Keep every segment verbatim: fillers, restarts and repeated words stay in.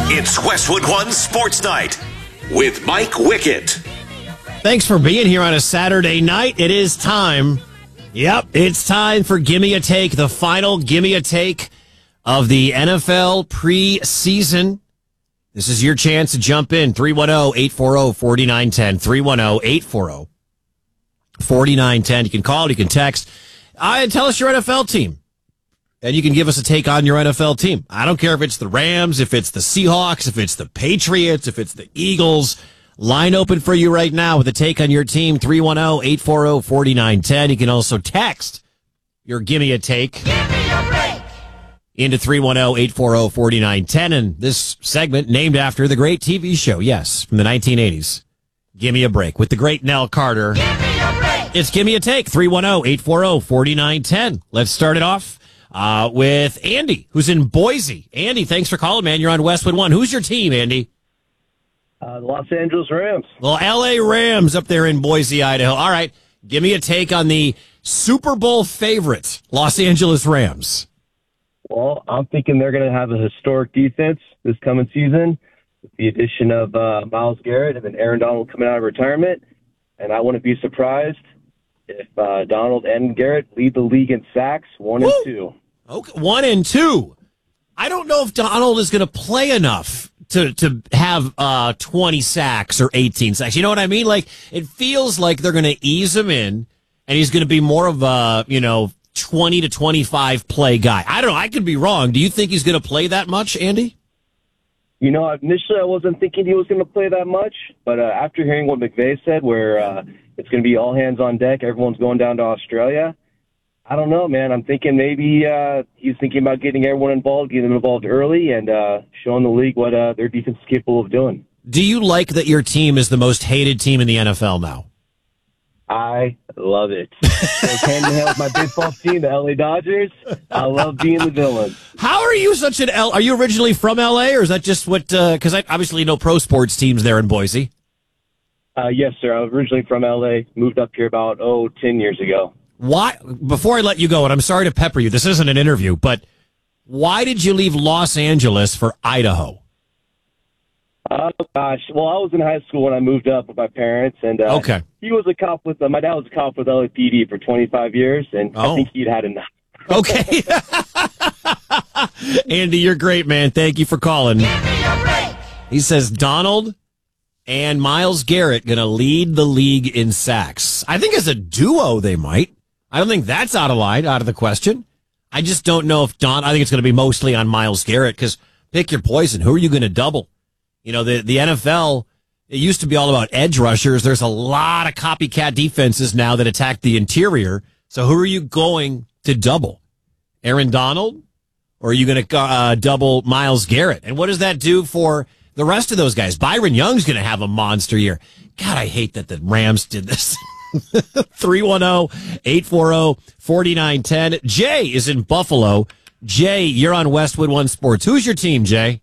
It's Westwood One Sports Night with Mike Wickett. Thanks for being here on a Saturday night. It is time. Yep, it's time for Gimme a Take, the final Gimme a Take of the N F L preseason. This is your chance to jump in. three one zero, eight four zero, four nine one zero. three one zero, eight four zero, four nine one zero. You can call, you can text. Uh, tell us your N F L team. And you can give us a take on your N F L team. I don't care if it's the Rams, if it's the Seahawks, if it's the Patriots, if it's the Eagles. Line open for you right now with a take on your team, three one zero, eight four zero, four nine one zero. You can also text your Gimme a Take Give me a break. into three one zero, eight four zero, four nine one zero. And this segment named after the great T V show, yes, from the nineteen eighties. Gimme a Break with the great Nell Carter. Give me a break. It's Gimme a Take, three one zero, eight four zero, four nine one zero. Let's start it off uh, with Andy, who's in Boise. Andy, thanks for calling, man. You're on Westwood One. Who's your team, Andy? Uh, the Los Angeles Rams. Well, L A Rams up there in Boise, Idaho. All right, give me a take on the Super Bowl favorite, Los Angeles Rams. Well, I'm thinking they're going to have a historic defense this coming season with the addition of uh, Myles Garrett and then Aaron Donald coming out of retirement. And I wouldn't be surprised if uh, Donald and Garrett lead the league in sacks, one Woo! and two. Okay, one and two. I don't know if Donald is going to play enough to to have uh, twenty sacks or eighteen sacks. You know what I mean? Like, it feels like they're going to ease him in, and he's going to be more of a, you know, twenty to twenty-five play guy. I don't know. I could be wrong. Do you think he's going to play that much, Andy? You know, initially I wasn't thinking he was going to play that much, but uh, after hearing what McVay said, where uh, it's going to be all hands on deck, everyone's going down to Australia, I don't know, man. I'm thinking maybe uh, he's thinking about getting everyone involved, getting them involved early, and uh, showing the league what uh, their defense is capable of doing. Do you like that your team is the most hated team in the N F L now? I love it. Goes hand in hand with my baseball team, the L A Dodgers. I love being the villain. How are you such an L? Are you originally from L A, or is that just what? Because I obviously know pro sports teams there in Boise. Uh, yes, sir. I was originally from L A. Moved up here about oh ten years ago. Why? Before I let you go, and I'm sorry to pepper you, this isn't an interview, but why did you leave Los Angeles for Idaho? Oh, gosh. Well, I was in high school when I moved up with my parents, and uh, Okay. he was a cop with, uh, my dad was a cop with L A P D for twenty-five years, and Oh. I think he'd had enough. Okay. Andy, you're great, man. Thank you for calling. Give me a break. He says Donald and Myles Garrett going to lead the league in sacks. I think as a duo they might. I don't think that's out of line, out of the question. I just don't know if Don, I think it's going to be mostly on Myles Garrett because pick your poison. Who are you going to double? You know, the, the N F L, it used to be all about edge rushers. There's a lot of copycat defenses now that attack the interior. So who are you going to double? Aaron Donald? Or are you going to uh, double Myles Garrett? And what does that do for the rest of those guys? Byron Young's going to have a monster year. God, I hate that the Rams did this. three one zero, eight four zero, four nine one zero. Jay is in Buffalo. Jay, you're on Westwood One Sports. Who's your team, Jay?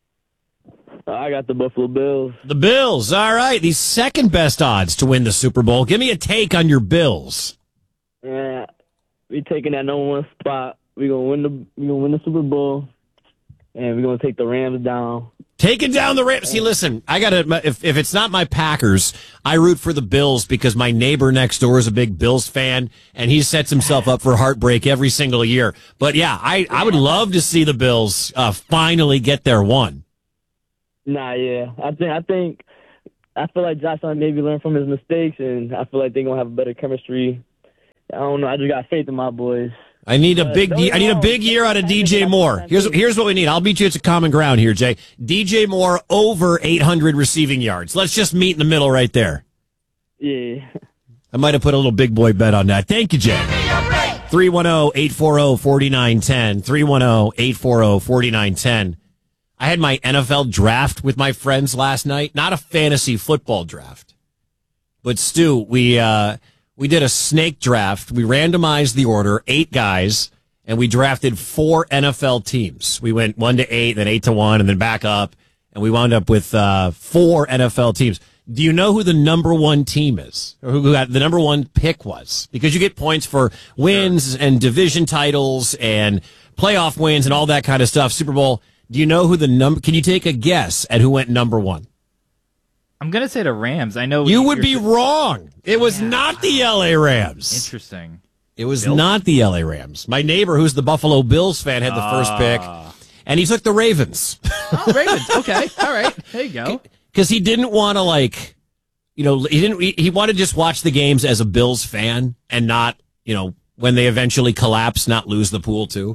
I got the Buffalo Bills. The Bills. All right. The second best odds to win the Super Bowl. Give me a take on your Bills. Yeah, we taking that number one spot. We gonna win the we gonna win the Super Bowl, and we're gonna take the Rams down. Taking down the Rams. See, listen, I gotta. If if it's not my Packers, I root for the Bills because my neighbor next door is a big Bills fan, and he sets himself up for heartbreak every single year. But yeah, I I would love to see the Bills uh, finally get their one. Nah, yeah, I think I think I feel like Josh Allen maybe learned from his mistakes, and I feel like they're gonna have a better chemistry. I don't know. I just got faith in my boys. I need a big I need a big year out of D J Moore. Here's here's what we need. I'll beat you to common ground here, Jay. D J Moore over eight hundred receiving yards. Let's just meet in the middle right there. Yeah. I might have put a little big boy bet on that. Thank you, Jay. three one zero, eight four zero, four nine one zero. three one zero, eight four zero, four nine one zero. I had my N F L draft with my friends last night. Not a fantasy football draft. But Stu, we uh We did a snake draft. We randomized the order, eight guys, and we drafted four N F L teams. We went one to eight, then eight to one, and then back up, and we wound up with uh, four N F L teams. Do you know who the number one team is, or who got the number one pick was? Because you get points for wins and division titles and playoff wins and all that kind of stuff. Super Bowl. Do you know who the number? Can you take a guess at who went number one? I'm going to say the Rams. I know You would be you're- wrong. It was Yeah. not the L A Rams. Interesting. It was Bills? not the L A Rams. My neighbor, who's the Buffalo Bills fan, had the first pick, and he took the Ravens. Oh, Ravens. Okay. All right. There you go. Because he didn't want to, like, you know, he didn't. He, he wanted to just watch the games as a Bills fan and not, you know, when they eventually collapse, not lose the pool too.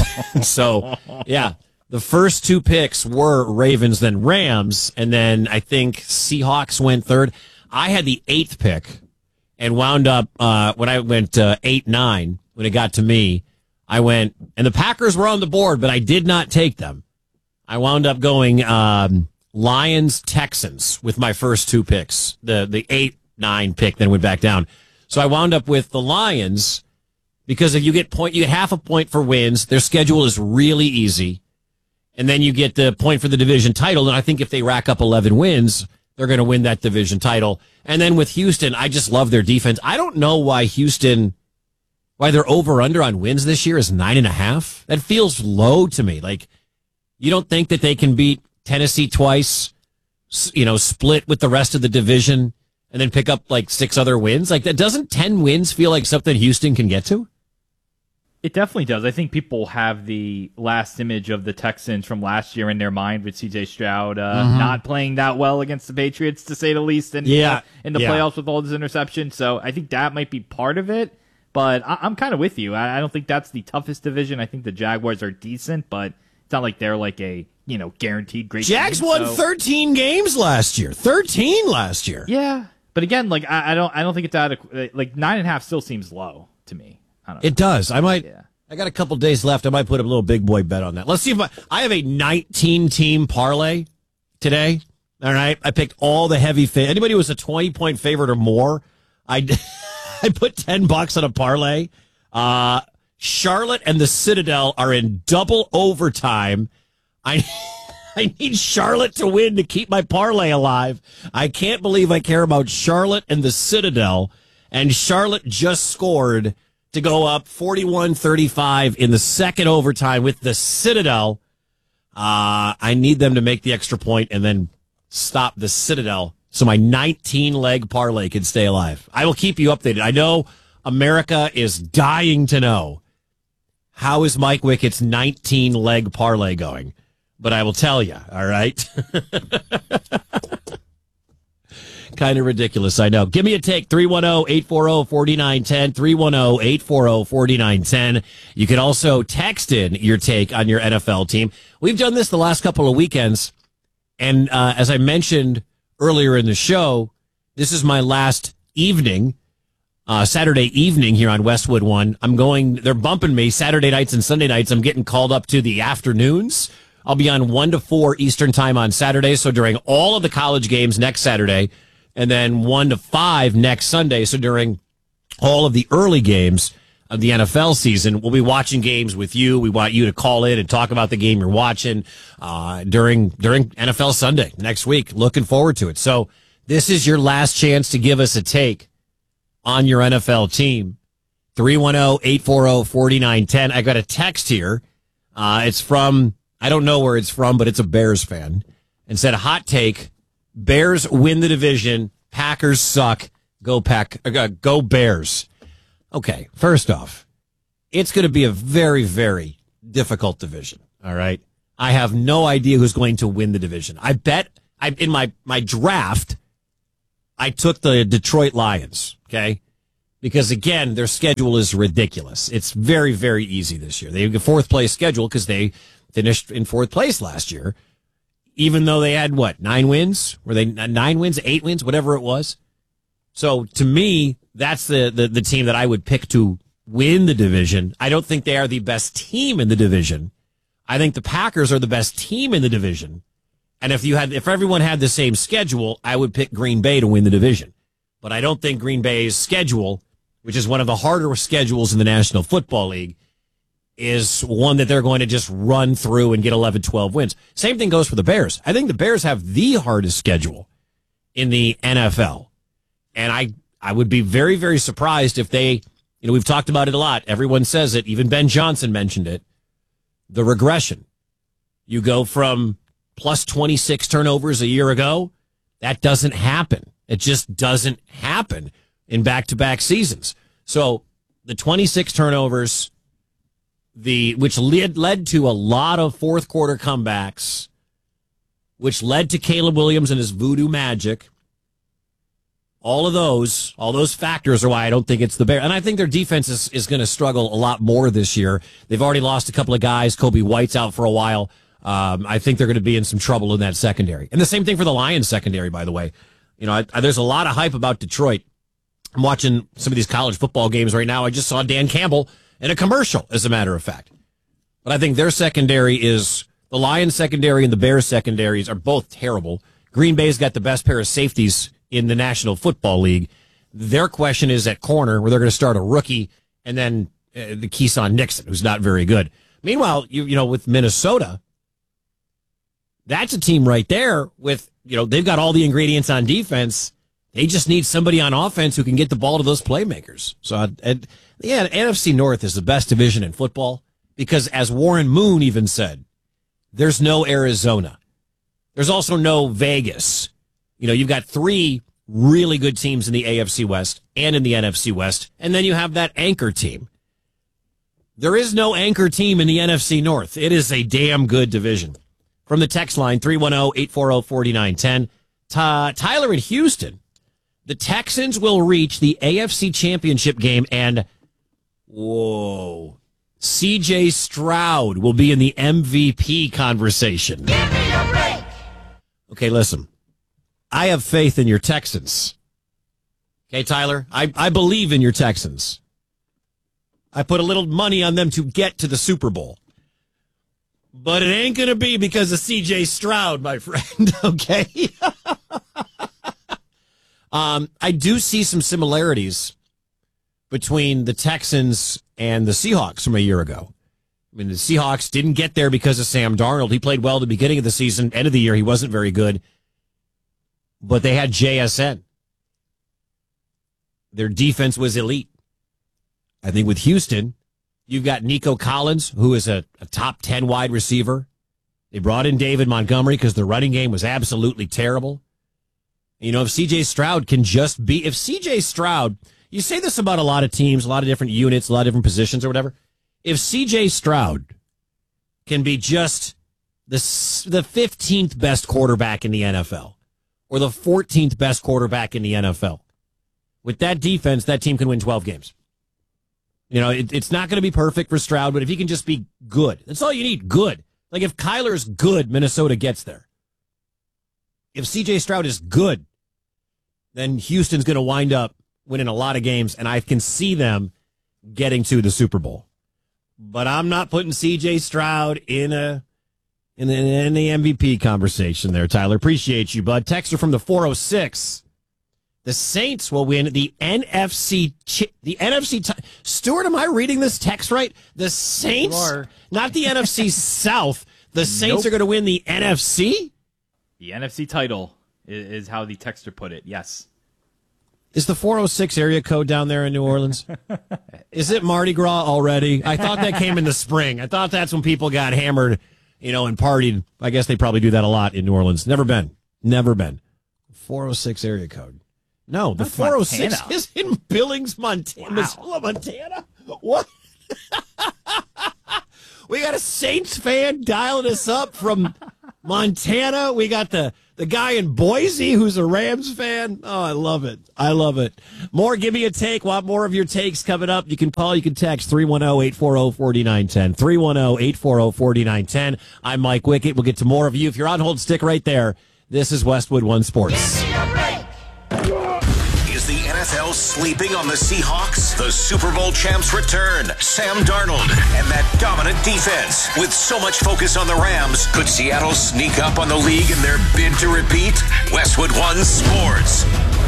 So, yeah, the first two picks were Ravens, then Rams, and then I think Seahawks went third. I had the eighth pick and wound up uh, when I went uh, eight nine. When it got to me, I went, and the Packers were on the board, but I did not take them. I wound up going um, Lions, Texans with my first two picks. The the eight nine pick then went back down. So I wound up with the Lions because if you get point, you get half a point for wins. Their schedule is really easy, and then you get the point for the division title. And I think if they rack up eleven wins, they're going to win that division title. And then with Houston, I just love their defense. I don't know why Houston, why their over under on wins this year is nine and a half. That feels low to me. Like, you don't think that they can beat Tennessee twice, s- you know, split with the rest of the division, and then pick up like six other wins? Like, that doesn't ten wins feel like something Houston can get to? It definitely does. I think people have the last image of the Texans from last year in their mind with C J Stroud uh, not playing that well against the Patriots, to say the least, in, Yeah. uh, in the Yeah. playoffs with all his interceptions. So I think that might be part of it. But I- I'm kind of with you. I-, I don't think that's the toughest division. I think the Jaguars are decent, but it's not like they're like a, you know, guaranteed great Jags team, won so- thirteen games last year. thirteen last year. Yeah, but again, like I, I don't, I don't think it's adequate. Like nine and a half still seems low to me. I don't know. It does. I might. Yeah. I got a couple days left. I might put a little big boy bet on that. Let's see if I, I have a nineteen team parlay today. All right. I picked all the heavy fa- Anybody who was a twenty point favorite or more, I, I put ten bucks on a parlay. Uh, Charlotte and the Citadel are in double overtime. I, I need Charlotte to win to keep my parlay alive. I can't believe I care about Charlotte and the Citadel. And Charlotte just scored to go up forty-one thirty-five in the second overtime with the Citadel. Uh, I need them to make the extra point and then stop the Citadel so my nineteen leg parlay can stay alive. I will keep you updated. I know America is dying to know, how is Mike Wickett's nineteen leg parlay going? But I will tell you, all right? Kind of ridiculous, I know. Give me a take, three one zero, eight four zero, four nine one zero, three one zero, eight four zero, four nine one zero. You can also text in your take on your N F L team. We've done this the last couple of weekends, and uh, as I mentioned earlier in the show, this is my last evening, uh, Saturday evening here on Westwood One. I'm going, they're bumping me Saturday nights and Sunday nights. I'm getting called up to the afternoons. I'll be on one to four Eastern time on Saturday, so during all of the college games next Saturday, and then one to five next Sunday. So during all of the early games of the N F L season, we'll be watching games with you. We want you to call in and talk about the game you're watching uh, during during N F L Sunday next week. Looking forward to it. So this is your last chance to give us a take on your N F L team. three one zero, eight four zero, four nine one zero. I got a text here. Uh, it's from, I don't know where it's from, but it's a Bears fan. And said, hot take, Bears win the division. Packers suck. Go Pack. Uh, go Bears. Okay, first off, it's going to be a very, very difficult division. All right, I have no idea who's going to win the division. I bet I in my my draft, I took the Detroit Lions. Okay, because again, their schedule is ridiculous. It's very, very easy this year. They have a fourth place schedule because they finished in fourth place last year. Even though they had, what, nine wins? Were they nine wins, eight wins, whatever it was? So, to me, that's the, the, the team that I would pick to win the division. I don't think they are the best team in the division. I think the Packers are the best team in the division. And if you had, if everyone had the same schedule, I would pick Green Bay to win the division. But I don't think Green Bay's schedule, which is one of the harder schedules in the National Football League, is one that they're going to just run through and get eleven, twelve wins. Same thing goes for the Bears. I think the Bears have the hardest schedule in the N F L. And I, I would be very, very surprised if they, you know, we've talked about it a lot. Everyone says it. Even Ben Johnson mentioned it. The regression. You go from plus twenty-six turnovers a year ago. That doesn't happen. It just doesn't happen in back-to-back seasons. So the twenty-six turnovers, the which led, led to a lot of fourth-quarter comebacks, which led to Caleb Williams and his voodoo magic. All of those, all those factors are why I don't think it's the Bears. And I think their defense is, is going to struggle a lot more this year. They've already lost a couple of guys. Kobe White's out for a while. Um, I think they're going to be in some trouble in that secondary. And the same thing for the Lions secondary, by the way. You know, I, I, there's a lot of hype about Detroit. I'm watching some of these college football games right now. I just saw Dan Campbell in a commercial, as a matter of fact. But I think their secondary is, the Lions secondary and the Bears secondaries are both terrible. Green Bay's got the best pair of safeties in the National Football League. Their question is at corner, where they're going to start a rookie and then uh, the Keyshawn Nixon, who's not very good. Meanwhile, you you know, with Minnesota, that's a team right there with, you know, they've got all the ingredients on defense. They just need somebody on offense who can get the ball to those playmakers. So, uh, and, yeah, N F C North is the best division in football because, as Warren Moon even said, there's no Arizona. There's also no Vegas. You know, you've got three really good teams in the A F C West and in the N F C West, and then you have that anchor team. There is no anchor team in the N F C North. It is a damn good division. From the text line, three one zero, eight four zero, four nine one zero. Ta- Tyler in Houston, the Texans will reach the A F C Championship game and, whoa, C J Stroud will be in the M V P conversation. Give me a break. Okay, listen. I have faith in your Texans. Okay, Tyler? I, I believe in your Texans. I put a little money on them to get to the Super Bowl. But it ain't going to be because of C J Stroud, my friend, okay? um, I do see some similarities between the Texans and the Seahawks from a year ago. I mean, the Seahawks didn't get there because of Sam Darnold. He played well at the beginning of the season. End of the year, he wasn't very good. But they had J S N. Their defense was elite. I think with Houston, you've got Nico Collins, who is a, a top ten wide receiver. They brought in David Montgomery because the running game was absolutely terrible. You know, if C J Stroud can just be, if C J Stroud, you say this about a lot of teams, a lot of different units, a lot of different positions or whatever. If C J Stroud can be just the, the fifteenth best quarterback in the N F L or the fourteenth best quarterback in the N F L, with that defense, that team can win twelve games. You know, it, it's not going to be perfect for Stroud, but if he can just be good, that's all you need, good. Like if Kyler's good, Minnesota gets there. If C J Stroud is good, then Houston's going to wind up winning a lot of games, and I can see them getting to the Super Bowl. But I'm not putting C J Stroud in a in the, in the M V P conversation there, Tyler. Appreciate you, bud. Texter from the four oh six. The Saints will win the N F C. The N F C. T- Stuart, am I reading this text right? The Saints, not the N F C South. The Saints nope. are going to win the N F C? The N F C title is, is how the texter put it, yes. Is the four oh six area code down there in New Orleans? Is it Mardi Gras already? I thought that came in the spring. I thought that's when people got hammered, you know, and partied. I guess they probably do that a lot in New Orleans. Never been. Never been. four oh six area code. No, the that's four oh six Montana. Is in Billings, Montana. Wow. Missoula, Montana? What? We got a Saints fan dialing us up from Montana. We got the, the guy in Boise who's a Rams fan. Oh, I love it. I love it. More Give Me a Take. Want more of your takes coming up. You can call, you can text three one zero, eight four zero, four nine one zero. three one zero, eight four zero, four nine one zero. I'm Mike Wickett. We'll get to more of you. If you're on hold, stick right there. This is Westwood One Sports. Give me a break. Is the N F L sleeping on the Seahawks? The Super Bowl champs return. Sam Darnold and that dominant defense. With so much focus on the Rams, could Seattle sneak up on the league in their bid to repeat? Westwood One Sports.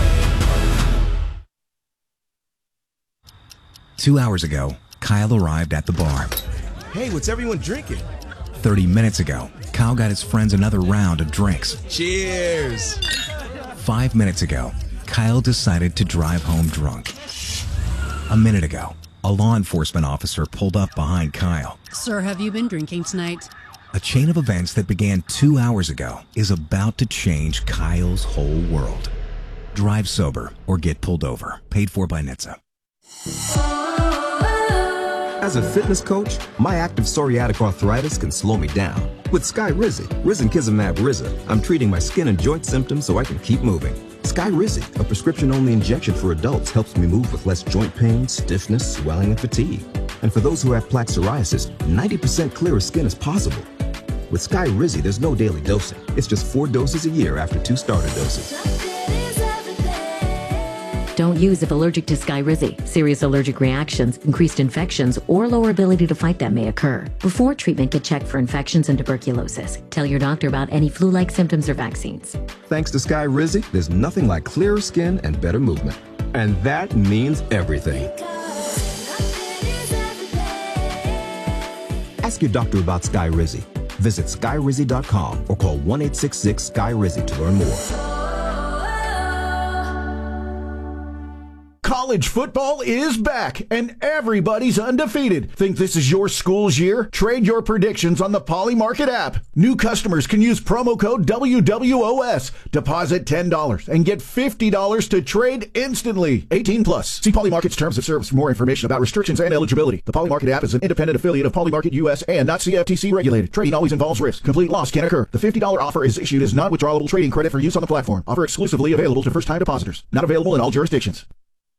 Two hours ago, Kyle arrived at the bar. Hey, what's everyone drinking? Thirty minutes ago, Kyle got his friends another round of drinks. Cheers! Five minutes ago, Kyle decided to drive home drunk. A minute ago, a law enforcement officer pulled up behind Kyle. Sir, have you been drinking tonight? A chain of events that began two hours ago is about to change Kyle's whole world. Drive sober or get pulled over. Paid for by N H T S A. As a fitness coach, my active psoriatic arthritis can slow me down. With Skyrizi, Risankizumab Riza, I'm treating my skin and joint symptoms so I can keep moving. Skyrizi, a prescription-only injection for adults, helps me move with less joint pain, stiffness, swelling, and fatigue. And for those who have plaque psoriasis, ninety percent clearer skin is possible. With Skyrizi, there's no daily dosing. It's just four doses a year after two starter doses. Don't use if allergic to Skyrizi. Serious allergic reactions, increased infections, or lower ability to fight them may occur. Before treatment, get checked for infections and tuberculosis. Tell your doctor about any flu-like symptoms or vaccines. Thanks to Skyrizi, there's nothing like clearer skin and better movement. And that means everything. Ask your doctor about Skyrizi. Visit Skyrizi dot com or call one eight six six Sky Rizi to learn more. College football is back, and everybody's undefeated. Think this is your school's year? Trade your predictions on the Polymarket app. New customers can use promo code W W O S, deposit ten dollars, and get fifty dollars to trade instantly. eighteen plus. See Polymarket's terms of service for more information about restrictions and eligibility. The Polymarket app is an independent affiliate of Polymarket U S and not C F T C regulated. Trading always involves risk. Complete loss can occur. The fifty dollars offer is issued as non-withdrawable trading credit for use on the platform. Offer exclusively available to first-time depositors. Not available in all jurisdictions.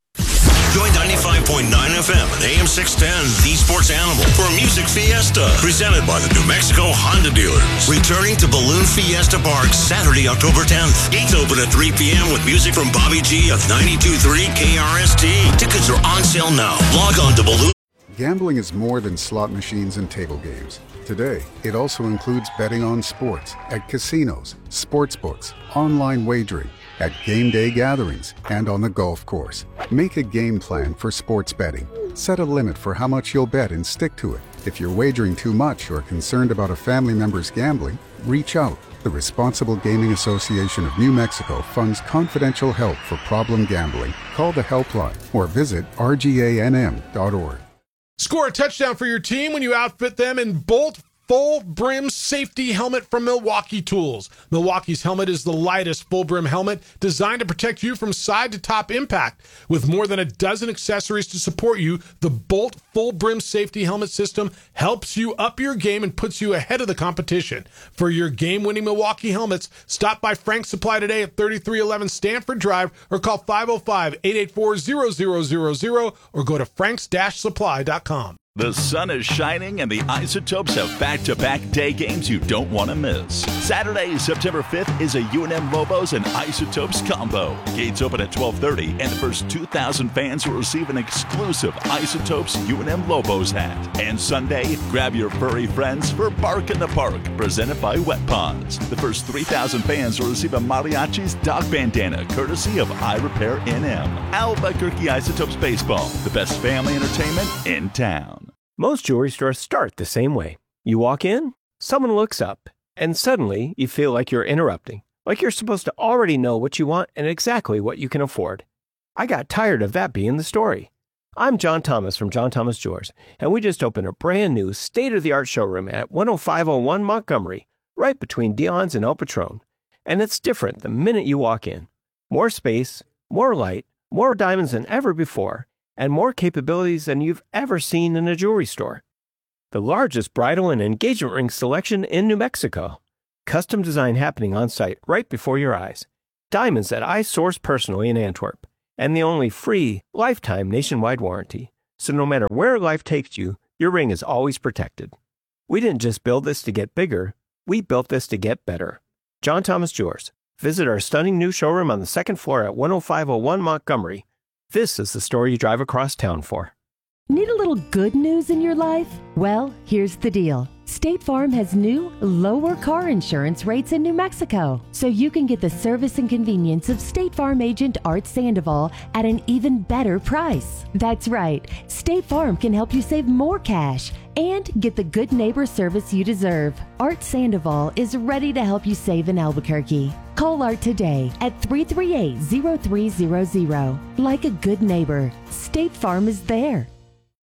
Join ninety-five point nine F M and A M six ten, The Sports Animal, for a music fiesta presented by the New Mexico Honda dealers. Returning to Balloon Fiesta Park Saturday, October tenth. Gates open at three p.m. with music from Bobby G of ninety-two point three K R S T. Tickets are on sale now. Log on to Balloon. Gambling is more than slot machines and table games. Today, it also includes betting on sports, at casinos, sports books, online wagering, at game day gatherings, and on the golf course. Make a game plan for sports betting. Set a limit for how much you'll bet and stick to it. If you're wagering too much or concerned about a family member's gambling, reach out. The Responsible Gaming Association of New Mexico funds confidential help for problem gambling. Call the helpline or visit R G A N M dot org. Score a touchdown for your team when you outfit them in Bolt Full Brim Safety Helmet from Milwaukee Tools. Milwaukee's helmet is the lightest full brim helmet designed to protect you from side to top impact. With more than a dozen accessories to support you, the Bolt Full Brim Safety Helmet system helps you up your game and puts you ahead of the competition. For your game-winning Milwaukee helmets, stop by Frank's Supply today at thirty-three eleven Stanford Drive or call five oh five, eight eight four, zero zero zero zero or go to franks dash supply dot com. The sun is shining and the Isotopes have back-to-back day games you don't want to miss. Saturday, September fifth is a U N M Lobos and Isotopes combo. Gates open at twelve thirty and the first two thousand fans will receive an exclusive Isotopes U N M Lobos hat. And Sunday, grab your furry friends for Bark in the Park, presented by Wet Paws. The first three thousand fans will receive a Mariachi's dog bandana, courtesy of I Repair N M. Albuquerque Isotopes Baseball, the best family entertainment in town. Most jewelry stores start the same way. You walk in, someone looks up, and suddenly you feel like you're interrupting, like you're supposed to already know what you want and exactly what you can afford. I got tired of that being the story. I'm John Thomas from John Thomas Jewelers, and we just opened a brand new state-of-the-art showroom at one oh five oh one Montgomery, right between Dion's and El Patron. And it's different the minute you walk in. More space, more light, more diamonds than ever before, and more capabilities than you've ever seen in a jewelry store. The largest bridal and engagement ring selection in New Mexico. Custom design happening on site right before your eyes. Diamonds that I source personally in Antwerp. And the only free, lifetime nationwide warranty. So no matter where life takes you, your ring is always protected. We didn't just build this to get bigger, we built this to get better. John Thomas Jewelers. Visit our stunning new showroom on the second floor at one oh five oh one Montgomery. This is the story you drive across town for. Need a little good news in your life? Well, here's the deal. State Farm has new, lower car insurance rates in New Mexico, so you can get the service and convenience of State Farm agent Art Sandoval at an even better price. That's right, State Farm can help you save more cash and get the good neighbor service you deserve. Art Sandoval is ready to help you save in Albuquerque. Call Art today at three three eight, zero three zero zero. Like a good neighbor, State Farm is there.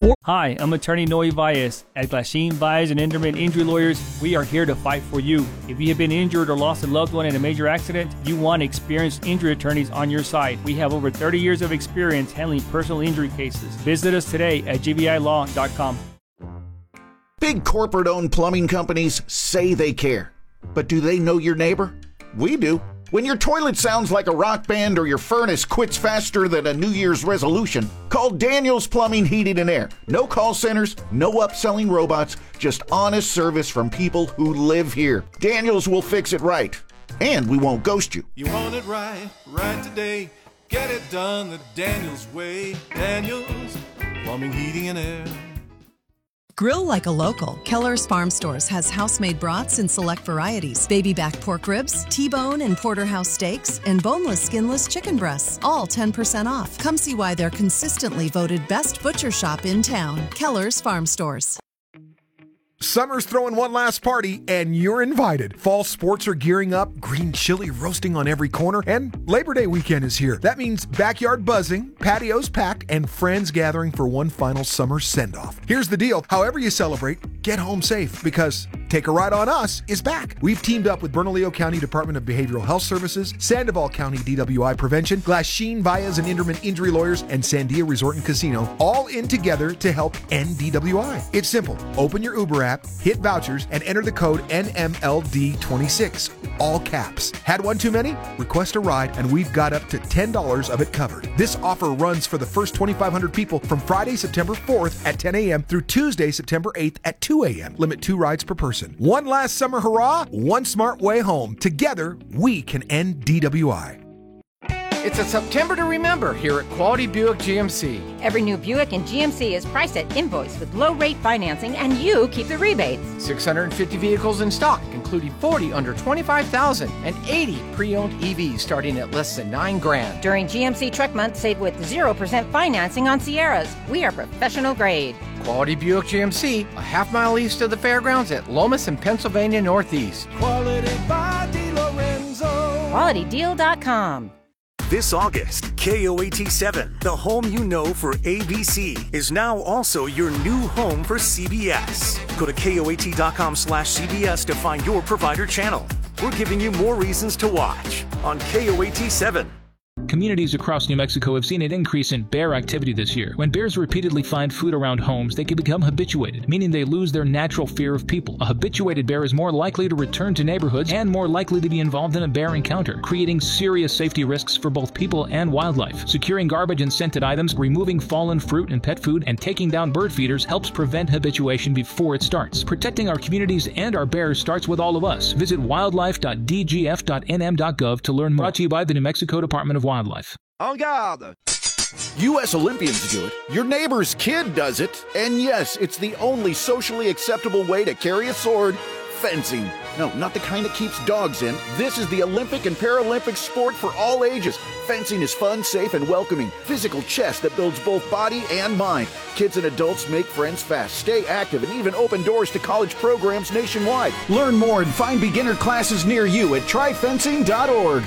Hi, I'm attorney Noe Valles. At Glasheen, Valles and Enderman Injury Lawyers, we are here to fight for you. If you have been injured or lost a loved one in a major accident, you want experienced injury attorneys on your side. We have over thirty years of experience handling personal injury cases. Visit us today at g b i law dot com. Big corporate-owned plumbing companies say they care. But do they know your neighbor? We do. When your toilet sounds like a rock band or your furnace quits faster than a New Year's resolution, call Daniels Plumbing, Heating, and Air. No call centers, no upselling robots, just honest service from people who live here. Daniels will fix it right, and we won't ghost you. You want it right, right today. Get it done the Daniels way. Daniels Plumbing, Heating, and Air. Grill like a local. Keller's Farm Stores has house-made brats in select varieties. Baby back pork ribs, T-bone and porterhouse steaks, and boneless, skinless chicken breasts. All ten percent off. Come see why they're consistently voted best butcher shop in town. Keller's Farm Stores. Summer's throwing one last party, and you're invited. Fall sports are gearing up, green chili roasting on every corner, and Labor Day weekend is here. That means backyard buzzing, patios packed, and friends gathering for one final summer send-off. Here's the deal. However you celebrate, get home safe, because Take a Ride on Us is back. We've teamed up with Bernalillo County Department of Behavioral Health Services, Sandoval County D W I Prevention, Glasheen, Valles and Enderman Injury Lawyers, and Sandia Resort and Casino, all in together to help end D W I. It's simple. Open your Uber app, hit vouchers, and enter the code N M L D twenty-six, all caps. Had one too many? Request a ride, and we've got up to ten dollars of it covered. This offer runs for the first twenty-five hundred people from Friday, September fourth at ten a.m. through Tuesday, September eighth at two a.m. Limit two rides per person. One last summer hurrah, one smart way home. Together, we can end D W I. It's a September to remember here at Quality Buick G M C. Every new Buick in G M C is priced at invoice with low rate financing, and you keep the rebates. six hundred fifty vehicles in stock, including forty under twenty-five thousand and eighty pre-owned E Vs starting at less than nine grand. During G M C Truck Month, save with zero percent financing on Sierras. We are professional grade. Quality Buick G M C, a half mile east of the fairgrounds at Lomas and Pennsylvania Northeast. Quality by DeLorenzo. quality deal dot com. This August, K O A T seven, the home you know for A B C, is now also your new home for C B S. Go to K O A T dot com slash C B S to find your provider channel. We're giving you more reasons to watch on K O A T seven. Communities across New Mexico have seen an increase in bear activity this year. When bears repeatedly find food around homes, they can become habituated, meaning they lose their natural fear of people. A habituated bear is more likely to return to neighborhoods and more likely to be involved in a bear encounter, creating serious safety risks for both people and wildlife. Securing garbage and scented items, removing fallen fruit and pet food, and taking down bird feeders helps prevent habituation before it starts. Protecting our communities and our bears starts with all of us. Visit wildlife dot d g f dot n m dot gov to learn more. Brought to you by the New Mexico Department of Wildlife. En garde! U S Olympians do it. Your neighbor's kid does it. And yes, it's the only socially acceptable way to carry a sword. Fencing. No, not the kind that keeps dogs in. This is the Olympic and Paralympic sport for all ages. Fencing is fun, safe, and welcoming. Physical chess that builds both body and mind. Kids and adults make friends fast, stay active, and even open doors to college programs nationwide. Learn more and find beginner classes near you at try fencing dot org.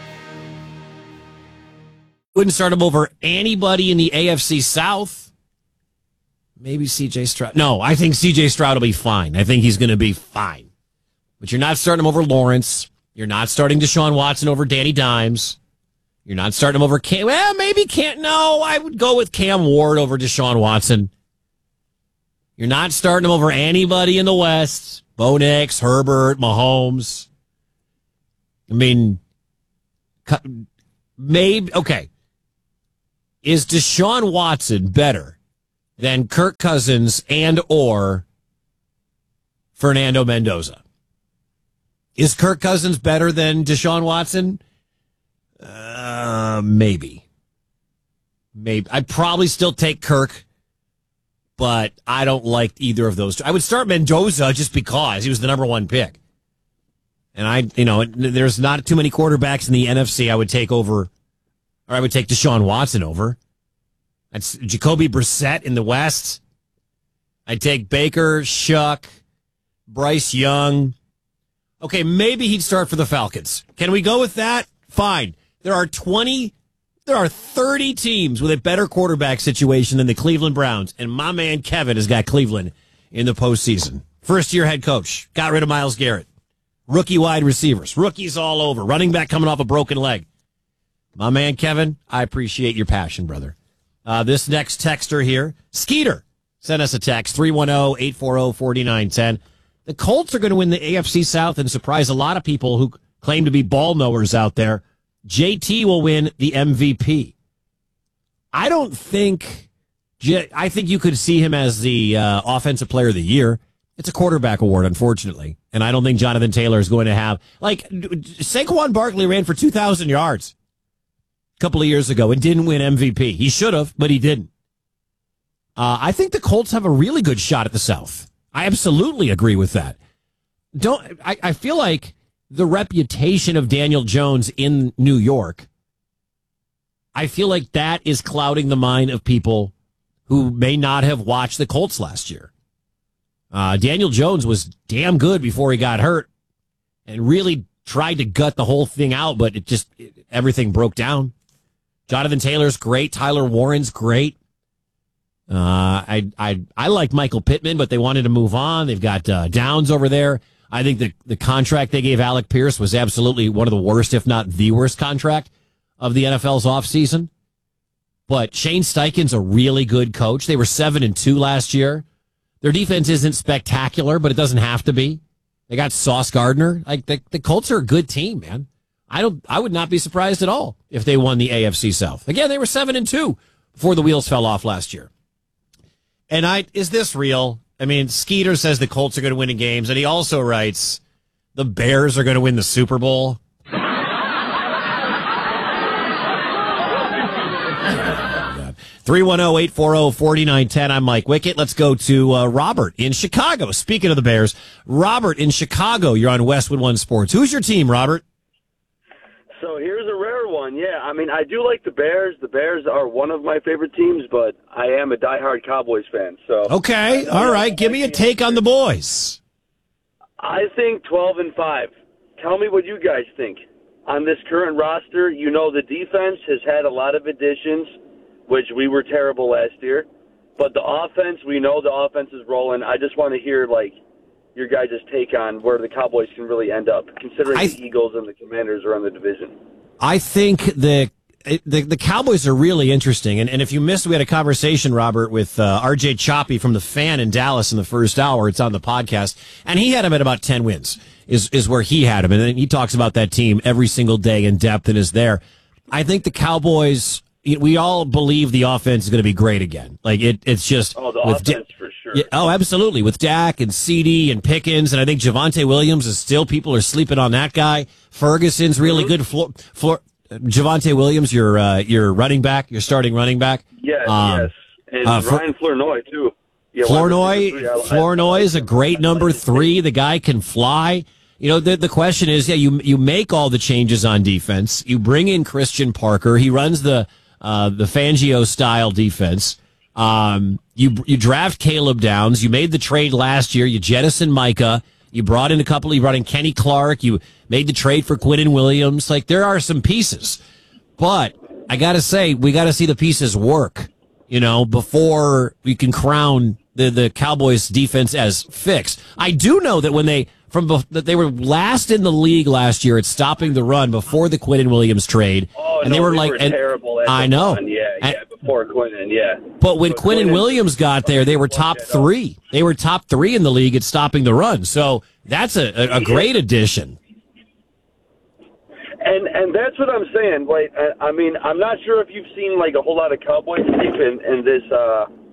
Wouldn't start him over anybody in the A F C South. Maybe C J Stroud. No, I think C J Stroud will be fine. I think he's going to be fine. But you're not starting him over Lawrence. You're not starting Deshaun Watson over Danny Dimes. You're not starting him over Cam. Well, maybe can't. No, I would go with Cam Ward over Deshaun Watson. You're not starting him over anybody in the West. Bo Nix, Herbert, Mahomes. I mean, maybe, okay. Is Deshaun Watson better than Kirk Cousins and or Fernando Mendoza? Is Kirk Cousins better than Deshaun Watson? Uh, maybe. Maybe. I'd probably still take Kirk, but I don't like either of those two. I would start Mendoza just because he was the number one pick. And I, you know, there's not too many quarterbacks in the N F C I would take over, or I would take Deshaun Watson over. That's Jacoby Brissett in the West. I'd take Baker, Shuck, Bryce Young. Okay, maybe he'd start for the Falcons. Can we go with that? Fine. There are twenty There are thirty teams with a better quarterback situation than the Cleveland Browns, and my man Kevin has got Cleveland in the postseason. First-year head coach, got rid of Myles Garrett. Rookie wide receivers, rookies all over, running back coming off a broken leg. My man Kevin, I appreciate your passion, brother. Uh, this next texter here, Skeeter, sent us a text, three one zero, eight four zero, four nine one zero. The Colts are going to win the A F C South and surprise a lot of people who claim to be ball knowers out there. J T will win the M V P. I don't think, I think you could see him as the uh, offensive player of the year. It's a quarterback award, unfortunately. And I don't think Jonathan Taylor is going to have, like, Saquon Barkley ran for two thousand yards a couple of years ago and didn't win M V P. He should have, but he didn't. Uh, I think the Colts have a really good shot at the South. I absolutely agree with that. Don't, I, I feel like the reputation of Daniel Jones in New York, I feel like that is clouding the mind of people who may not have watched the Colts last year. Uh, Daniel Jones was damn good before he got hurt and really tried to gut the whole thing out, but it just, it, everything broke down. Jonathan Taylor's great. Tyler Warren's great. Uh, I, I, I like Michael Pittman, but they wanted to move on. They've got uh, Downs over there. I think the, the contract they gave Alec Pierce was absolutely one of the worst, if not the worst contract of the N F L's offseason. But Shane Steichen's a really good coach. They were seven and two last year. Their defense isn't spectacular, but it doesn't have to be. They got Sauce Gardner. Like the, the Colts are a good team, man. I don't. I would not be surprised at all if they won the A F C South. Again, they were seven and two before the wheels fell off last year. And I is this real? I mean, Skeeter says the Colts are going to win in games, and he also writes the Bears are going to win the Super Bowl. three one zero, eight four zero, four nine one zero. I'm Mike Wickett. Let's go to uh, Robert in Chicago. Speaking of the Bears, Robert in Chicago, you're on Westwood One Sports. Who's your team, Robert? So here's a rare one. Yeah, I mean, I do like the Bears. The Bears are one of my favorite teams, but I am a diehard Cowboys fan. So okay, all right. Give me a take on the boys. I think twelve and five. Tell me what you guys think. On this current roster, you know the defense has had a lot of additions, which we were terrible last year. But the offense, we know the offense is rolling. I just want to hear, like, your guys' take on where the Cowboys can really end up, considering I, the Eagles and the Commanders are in the division. I think the the, the Cowboys are really interesting. And, and if you missed, we had a conversation, Robert, with uh, R J Choppy from The Fan in Dallas in the first hour. It's on the podcast. And he had him at about ten wins, is, is where he had him. And then he talks about that team every single day in depth and is there. I think the Cowboys, we all believe the offense is going to be great again. Like, it, it's just... Oh, the with offense, da- for sure. Yeah, oh, absolutely. With Dak and C D and Pickens, and I think Javonte Williams is still, people are sleeping on that guy. Ferguson's really mm-hmm. good. Floor, floor, Javonte Williams, your uh, your running back, your starting running back. Yes, um, yes. And uh, Ryan Flournoy, too. Yeah, Flournoy, Flournoy is a great number three. The guy can fly. You know, the the question is, yeah, you you make all the changes on defense. You bring in Christian Parker. He runs the uh, the Fangio style defense. Um, you you draft Caleb Downs. You made the trade last year. You jettison Micah. You brought in a couple. You brought in Kenny Clark. You made the trade for Quinnen Williams. Like, there are some pieces, but I got to say, we got to see the pieces work, you know, before we can crown the the Cowboys defense as fixed. I do know that when they from that they were last in the league last year at stopping the run before the Quinnen Williams trade, oh, and no, they were we like, were and, terrible. At I know, yeah, yeah, and, before Quinnen, yeah. But when but Quinnen Williams got there, they were top three. They were top three in the league at stopping the run. So that's a, a, a great addition. And and that's what I'm saying. Like, I, I mean, I'm not sure if you've seen like a whole lot of Cowboys tape in, in this uh,